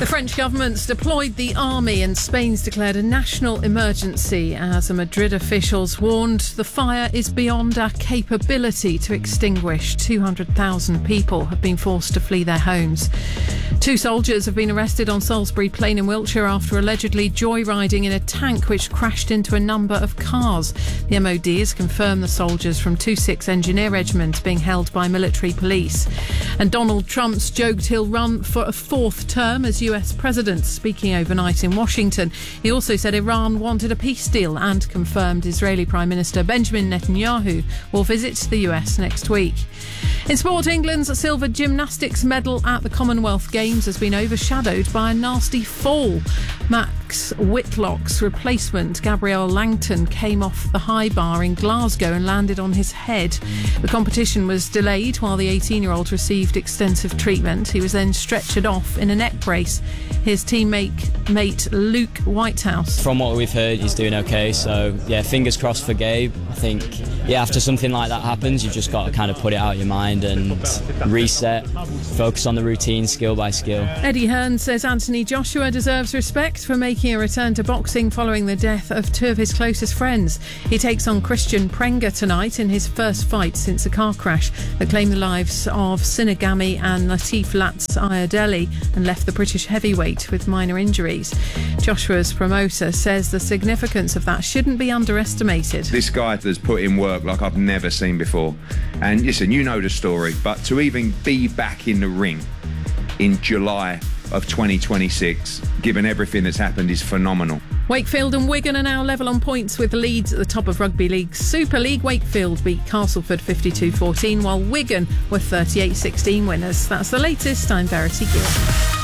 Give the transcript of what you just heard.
The French government's deployed the army and Spain's declared a national emergency as Madrid officials warned the fire is beyond our capability to extinguish. 200,000 people have been forced to flee their homes. 2 soldiers have been arrested on Salisbury Plain in Wiltshire after allegedly joyriding in a tank which crashed into a number of cars. The MOD has confirmed the soldiers from 26 Engineer Regiment being held by military police. And Donald Trump's joked he'll run for a 4th term as US President, speaking overnight in Washington. He also said Iran wanted a peace deal and confirmed Israeli Prime Minister Benjamin Netanyahu will visit the US next week. In sport, England's silver gymnastics medal at the Commonwealth Games has been overshadowed by a nasty fall. Max Whitlock's replacement, Gabrielle Langton, came off the high bar in Glasgow and landed on his head. The competition was delayed while the 18-year-old received extensive treatment. He was then stretchered off in a neck brace. His teammate Luke Whitehouse. From what we've heard, he's doing okay. So, fingers crossed for Gabe. I think, after something like that happens, you've just got to kind of put it out of your mind and reset, focus on the routine, skill by skill. Eddie Hearn says Anthony Joshua deserves respect for making a return to boxing following the death of 2 of his closest friends. He takes on Christian Prenga tonight in his first fight since a car crash that claimed the lives of Sinagami and Latif Lats Ayadeli and left the British heavyweight with minor injuries. Joshua's promoter says the significance of that shouldn't be underestimated. This guy has put in work like I've never seen before. And listen, you know the story, but to even be back in the ring in July of 2026, given everything that's happened, is phenomenal. Wakefield and Wigan are now level on points with Leeds at the top of Rugby League Super League. Wakefield beat Castleford 52-14, while Wigan were 38-16 winners. That's the latest. I'm Verity Gill.